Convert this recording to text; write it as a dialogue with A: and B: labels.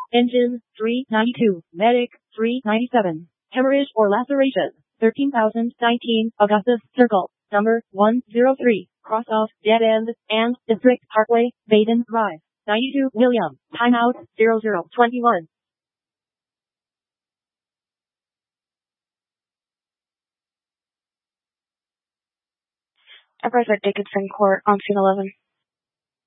A: Engine, 392. Medic, 397. Hemorrhage or laceration, 13,019. Augustus Circle, number 103. Cross off dead end, and District Parkway, Baden Drive. 92 William. Timeout, 0021.
B: Uprise at Dickinson Court on scene 11.